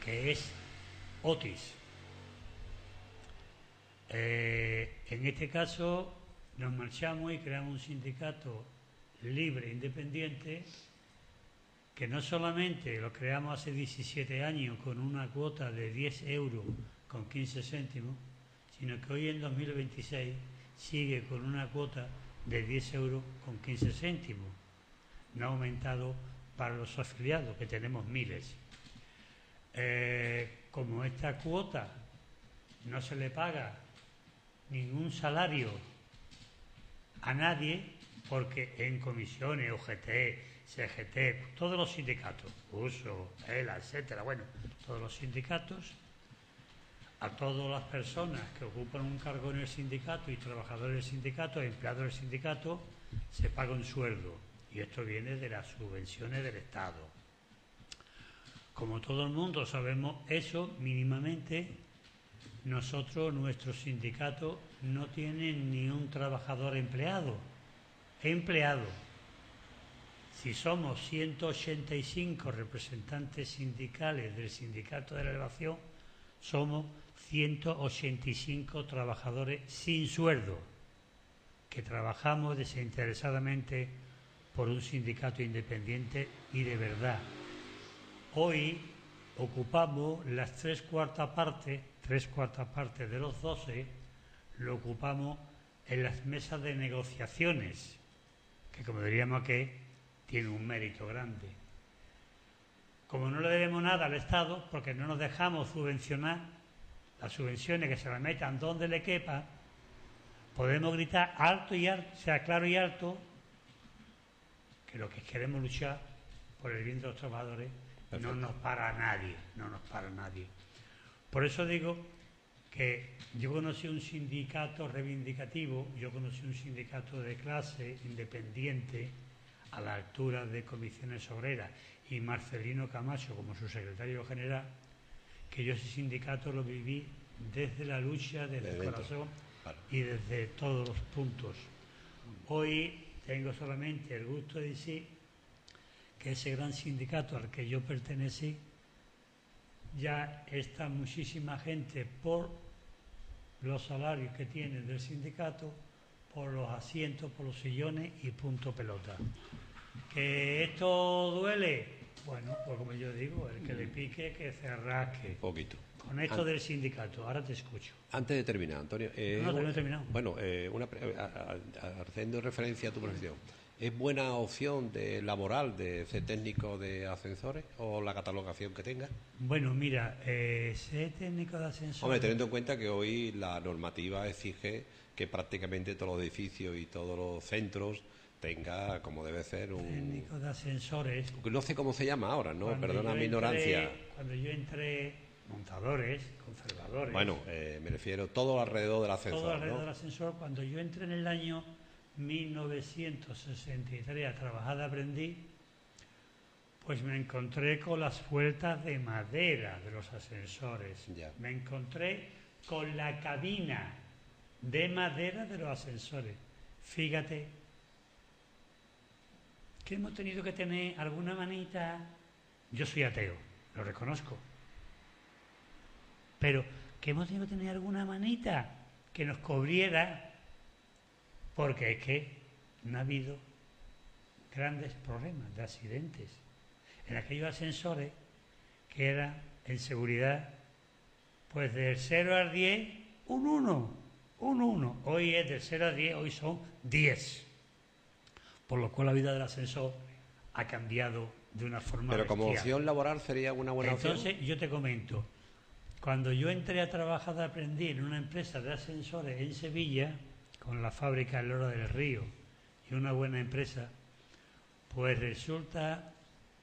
que es Otis. En este caso nos marchamos y creamos un sindicato libre e independiente, que no solamente lo creamos hace 17 años con una cuota de 10 euros con 15 céntimos, sino que hoy en 2026 sigue con una cuota de 10 euros con 15 céntimos. No ha aumentado para los afiliados, que tenemos miles. Como esta cuota no se le paga ningún salario a nadie, porque en comisiones, UGT, CGT, todos los sindicatos, USO, ELA, etcétera, bueno, todos los sindicatos, a todas las personas que ocupan un cargo en el sindicato y trabajadores del sindicato, empleados del sindicato, se paga un sueldo, y esto viene de las subvenciones del Estado. Como todo el mundo sabemos eso mínimamente, nosotros, nuestro sindicato, no tiene ni un trabajador empleado. Si somos 185 representantes sindicales del Sindicato de la Elevación, somos 185 trabajadores sin sueldo, que trabajamos desinteresadamente por un sindicato independiente y de verdad. Hoy ocupamos las tres cuartas partes de los 12, lo ocupamos en las mesas de negociaciones, que como diríamos que tiene un mérito grande. Como no le debemos nada al Estado, porque no nos dejamos subvencionar, las subvenciones que se las metan donde le quepa, podemos gritar alto y alto, sea claro y alto, que lo que queremos luchar por el bien de los trabajadores. Perfecto. No nos para nadie. Por eso digo que yo conocí un sindicato reivindicativo, yo conocí un sindicato de clase independiente a la altura de Comisiones Obreras y Marcelino Camacho como su secretario general, que yo ese sindicato lo viví desde la lucha, desde el corazón y desde todos los puntos. Hoy tengo solamente el gusto de decir que ese gran sindicato al que yo pertenecí, ya está muchísima gente por los salarios que tienen del sindicato, por los asientos, por los sillones y punto pelota. ¿Que esto duele? Bueno, pues como yo digo, el que le pique, que se rasque. Poquito. Con esto del sindicato, ahora te escucho. Antes de terminar, Antonio. No he terminado. Bueno, haciendo referencia a tu profesión, ¿es buena opción laboral de ser técnico de ascensores o la catalogación que tenga? Bueno, mira, ser técnico de ascensores... Hombre, teniendo en cuenta que hoy la normativa exige que prácticamente todos los edificios y todos los centros tenga, como debe ser, un... técnico de ascensores... No sé cómo se llama ahora, ¿no? Perdona mi ignorancia. Cuando yo entré, montadores, conservadores... Bueno, me refiero todo alrededor del ascensor, todo alrededor del ascensor. Cuando yo entré en el año 1963 a trabajar de aprendiz, pues me encontré con las puertas de madera de los ascensores. Ya. Me encontré con la cabina de madera de los ascensores. Fíjate que hemos tenido que tener alguna manita. Yo soy ateo, lo reconozco, pero que hemos tenido que tener alguna manita que nos cubriera, porque es que no ha habido grandes problemas de accidentes en aquellos ascensores que eran en seguridad, pues del 0 al 10 un 1. Hoy es del 0 al 10, hoy son 10, por lo cual la vida del ascensor ha cambiado de una forma Pero como bestial. opción laboral sería una buena opción. Entonces yo te comento, cuando yo entré a trabajar de aprendiz en una empresa de ascensores en Sevilla, con la fábrica El Oro del Río y una buena empresa, pues resulta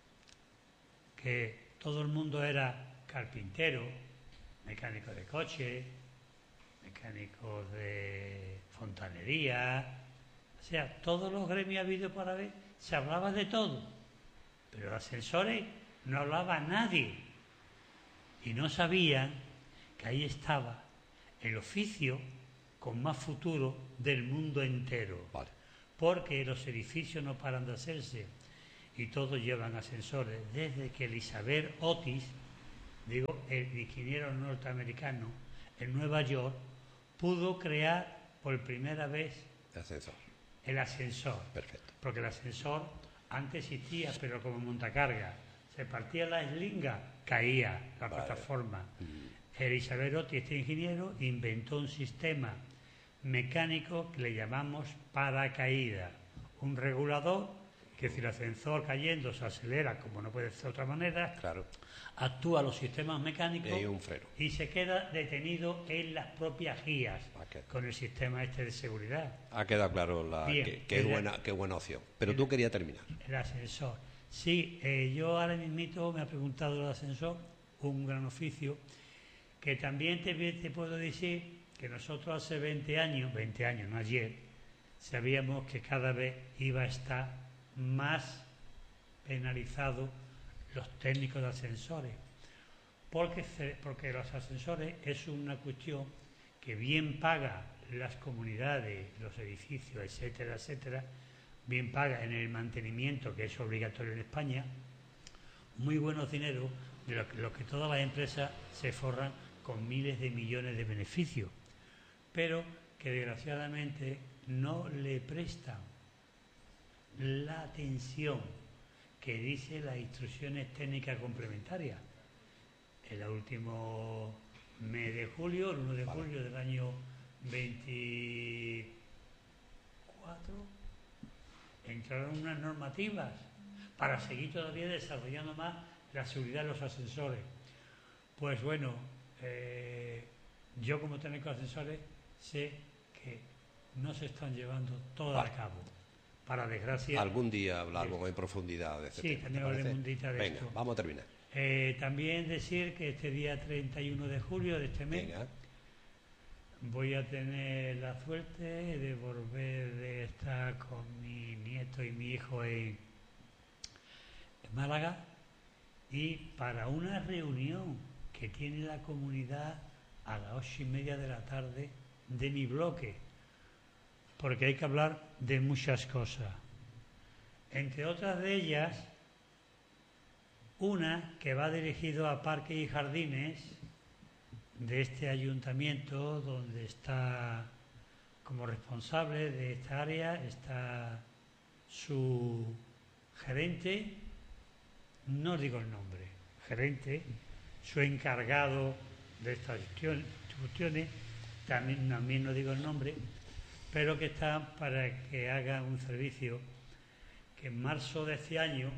que todo el mundo era carpintero, mecánico de coche, mecánico de fontanería, o sea, todos los gremios habidos para ver, se hablaba de todo, pero de ascensores no hablaba nadie y no sabían que ahí estaba el oficio con más futuro del mundo entero. Vale. Porque los edificios no paran de hacerse y todos llevan ascensores. Desde que Elizabeth Otis digo, el ingeniero norteamericano en Nueva York pudo crear por primera vez Ascensor. el ascensor. Perfecto. Porque el ascensor antes existía, pero como montacarga. Se partía la eslinga, caía la plataforma. Isabel Otti, este ingeniero, inventó un sistema mecánico que le llamamos paracaídas. Un regulador que si el ascensor cayendo se acelera, como no puede ser de otra manera, Claro. actúa los sistemas mecánicos Y hay un freno. y se queda detenido en las propias guías Ok. con el sistema este de seguridad. Ha quedado claro Bien, qué buena opción. Pero tú querías terminar. El ascensor. Sí, yo ahora mismito me ha preguntado el ascensor, un gran oficio, que también te puedo decir que nosotros hace 20 años, no ayer, sabíamos que cada vez iba a estar más penalizados los técnicos de ascensores, porque los ascensores es una cuestión que bien paga las comunidades, los edificios, etcétera, etcétera, bien paga en el mantenimiento, que es obligatorio en España, muy buenos dineros, de lo que todas las empresas se forran con miles de millones de beneficios, pero que desgraciadamente no le prestan la atención que dice las instrucciones técnicas complementarias. En el último mes de julio, el 1 de julio del año 24, entraron unas normativas para seguir todavía desarrollando más la seguridad de los ascensores. Pues bueno, yo como técnico de ascensores sé que no se están llevando todas a cabo. Para desgracia. Algún día hablaremos en profundidad de este tema. Sí, también hablaremos un día de esto. Venga, vamos a terminar. También decir que este día 31 de julio de este mes voy a tener la suerte de volver de estar con mi nieto y mi hijo en Málaga, y para una reunión que tiene la comunidad a las 8:30 de la tarde de mi bloque, porque hay que hablar de muchas cosas. Entre otras de ellas, una que va dirigido a parques y jardines de este ayuntamiento, donde está como responsable de esta área, está su gerente, no digo el nombre, gerente, su encargado de estas cuestiones, también no digo el nombre, pero que está para que haga un servicio que en marzo de este año,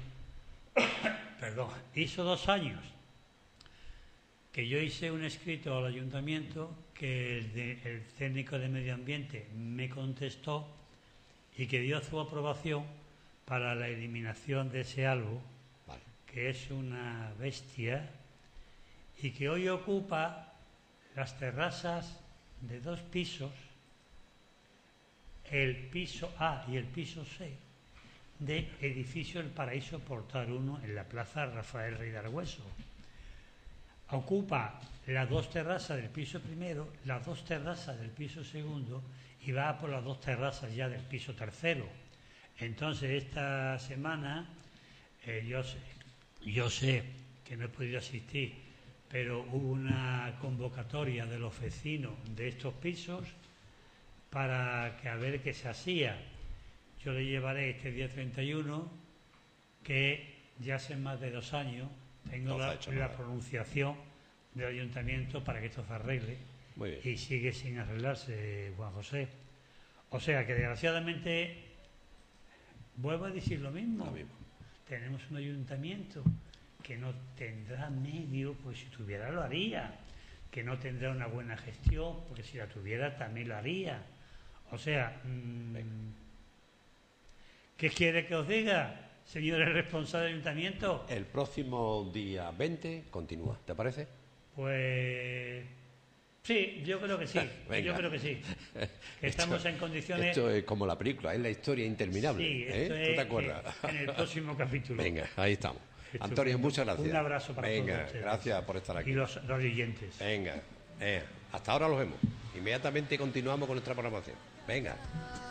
hizo 2 años que yo hice un escrito al ayuntamiento que el técnico de medio ambiente me contestó y que dio su aprobación para la eliminación de ese algo, que es una bestia y que hoy ocupa las terrazas de 2 pisos, el piso A y el piso C de edificio El Paraíso Portal 1 en la plaza Rafael Rey de Argüeso. Ocupa las 2 terrazas del piso primero, las 2 terrazas del piso segundo y va por las 2 terrazas ya del piso tercero. Entonces esta semana yo sé que no he podido asistir, pero hubo una convocatoria de los vecinos de estos pisos para que a ver qué se hacía. Yo le llevaré este día 31, que ya hace más de 2 años tengo la pronunciación del ayuntamiento para que esto se arregle. Muy bien. Y sigue sin arreglarse, Juan José. O sea que desgraciadamente, vuelvo a decir lo mismo. Tenemos un ayuntamiento que no tendrá medio, pues si tuviera lo haría, que no tendrá una buena gestión, porque si la tuviera también lo haría. O sea, ¿qué quiere que os diga, señores responsables del ayuntamiento? El próximo día 20 continúa, ¿te parece? Pues sí, yo creo que sí. Yo creo que sí. Que estamos en condiciones. Esto es como la película, es la historia interminable. Sí, esto ¿Tú te acuerdas? En el próximo capítulo. Venga, ahí estamos. Antonio, muchas gracias. Un abrazo para todos ustedes. Gracias por estar aquí. Y los oyentes. Venga, hasta ahora los vemos. Inmediatamente continuamos con nuestra programación. Venga.